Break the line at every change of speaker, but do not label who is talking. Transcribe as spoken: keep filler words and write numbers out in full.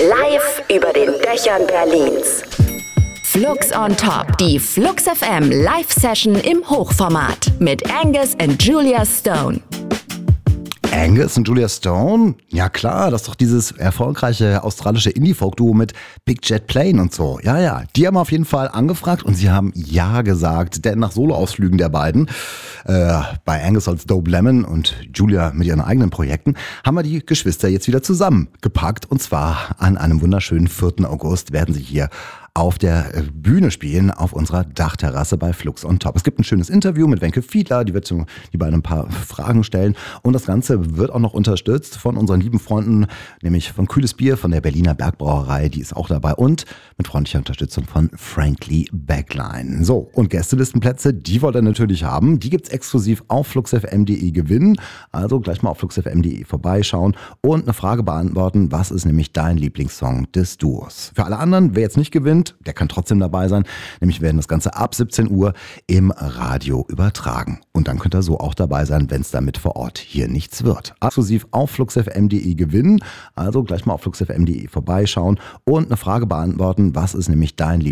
Live über den Dächern Berlins. Flux on Top, die Flux F M Live-Session im Hochformat mit Angus und Julia Stone.
Angus und Julia Stone? Ja klar, das ist doch dieses erfolgreiche australische Indie-Folk-Duo mit Big Jet Plane und so. Ja, ja, die haben auf jeden Fall angefragt und sie haben ja gesagt, denn nach Solo-Ausflügen der beiden, äh, bei Angus als Dope Lemon und Julia mit ihren eigenen Projekten, haben wir die Geschwister jetzt wieder zusammengepackt und zwar an einem wunderschönen vierten August werden sie hier auf der Bühne spielen, auf unserer Dachterrasse bei Flux on Top. Es gibt ein schönes Interview mit Wenke Fiedler, die wird die beiden ein paar Fragen stellen und das Ganze wird auch noch unterstützt von unseren lieben Freunden, nämlich von Kühles Bier, von der Berliner Bergbrauerei, die ist auch dabei und mit freundlicher Unterstützung von Frankly Backline. So, und Gästelistenplätze, die wollt ihr natürlich haben, die gibt's exklusiv auf fluxfm punkt de gewinnen, also gleich mal auf fluxfm punkt de vorbeischauen und eine Frage beantworten, was ist nämlich dein Lieblingssong des Duos? Für alle anderen, wer jetzt nicht gewinnt, der kann trotzdem dabei sein, nämlich werden das Ganze ab siebzehn Uhr im Radio übertragen. Und dann könnt ihr so auch dabei sein, wenn es damit vor Ort hier nichts wird. Exklusiv auf fluxfm punkt de gewinnen, also gleich mal auf fluxfm punkt de vorbeischauen und eine Frage beantworten, was ist nämlich dein Lieblingssong